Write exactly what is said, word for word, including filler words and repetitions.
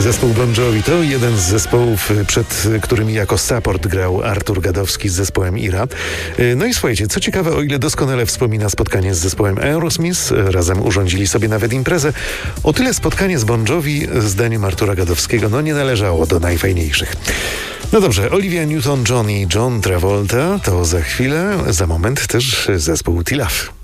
Zespół Bon Jovi to jeden z zespołów, przed którymi jako support grał Artur Gadowski z zespołem Ira. No i słuchajcie, co ciekawe, o ile doskonale wspomina spotkanie z zespołem Aerosmith, razem urządzili sobie nawet imprezę, o tyle spotkanie z Bon Jovi, zdaniem Artura Gadowskiego, no nie należało do najfajniejszych. No dobrze, Olivia Newton-John i John Travolta to za chwilę, za moment też zespół T-Love.